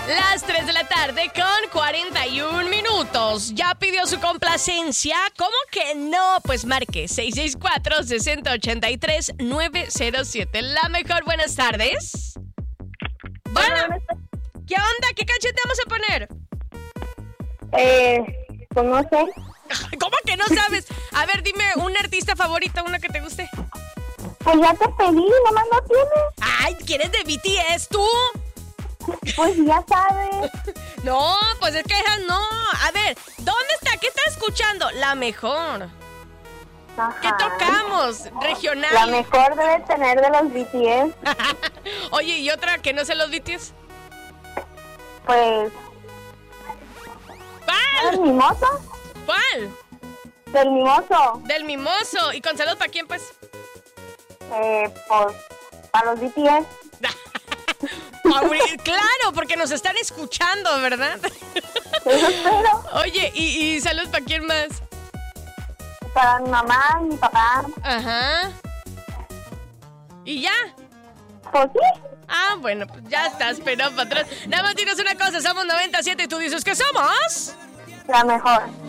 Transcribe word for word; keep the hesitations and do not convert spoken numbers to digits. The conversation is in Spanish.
Las tres de la tarde con cuarenta y un minutos. ¿Ya pidió su complacencia? ¿Cómo que no? Pues marque seis seis cuatro, seis cero ocho tres, nueve cero siete. La mejor, buenas tardes. Bueno, ¿qué onda? ¿Qué canción te vamos a poner? Eh, pues no sé. ¿Cómo que no sabes? A ver, dime un artista favorito, uno que te guste. Pues ya te pedí, nomás no tienes. Ay, ¿quieres de B T S tú? Pues ya sabes. No, pues es que esas no. A ver, ¿dónde está? ¿Qué está escuchando? La mejor. Ajá. ¿Qué tocamos? Regional. La mejor debe tener de los B T S. Oye, ¿y otra que no sé los B T S? Pues... ¿Cuál? ¿Del mimoso? ¿Cuál? Del mimoso. Del mimoso. ¿Y con salud para quién, pues? Eh, pues... Para los B T S. Claro, porque nos están escuchando, ¿verdad? Eso espero. Oye, ¿y, y salud para quién más? Para mi mamá y mi papá. Ajá. ¿Y ya? Pues sí. Ah, bueno, pues ya estás, pero para atrás. Nada más dinos una cosa, somos noventa y siete y tú dices que somos... La mejor.